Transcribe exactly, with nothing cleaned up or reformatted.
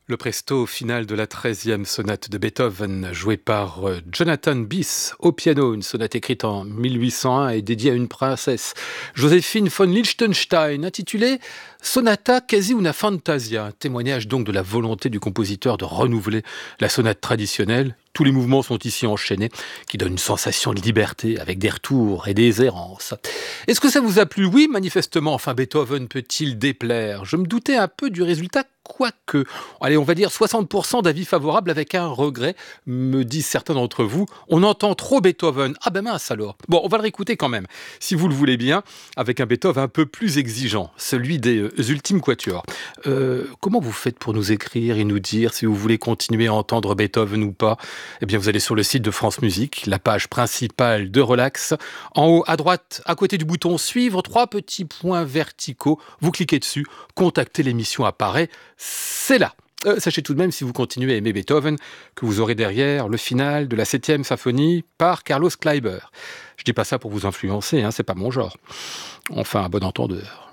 Le presto final de la treizième sonate de Beethoven, jouée par euh, Jonathan Bis au piano, une sonate écrite en mille huit cent un et dédiée à une princesse, Joséphine von Liechtenstein, intitulée Sonata quasi una fantasia, témoignage donc de la volonté du compositeur de renouveler la sonate traditionnelle. Tous les mouvements sont ici enchaînés, qui donnent une sensation de liberté, avec des retours et des errances. Est-ce que ça vous a plu? Oui, manifestement. Enfin, Beethoven peut-il déplaire? Je me doutais un peu du résultat, quoique. Allez, on va dire soixante pour cent d'avis favorables avec un regret, me disent certains d'entre vous. On entend trop Beethoven. Ah ben mince alors. Bon, on va le réécouter quand même, si vous le voulez bien, avec un Beethoven un peu plus exigeant, celui des euh, Ultimes Quatuors. Euh, comment vous faites pour nous écrire et nous dire si vous voulez continuer à entendre Beethoven ou pas? Eh bien, vous allez sur le site de France Musique, la page principale de Relax. En haut à droite, à côté du bouton Suivre, trois petits points verticaux. Vous cliquez dessus, contacter l'émission apparaît. C'est là. Euh, sachez tout de même, si vous continuez à aimer Beethoven, que vous aurez derrière le final de la septième symphonie par Carlos Kleiber. Je dis pas ça pour vous influencer, hein, c'est pas mon genre. Enfin, un bon entendeur.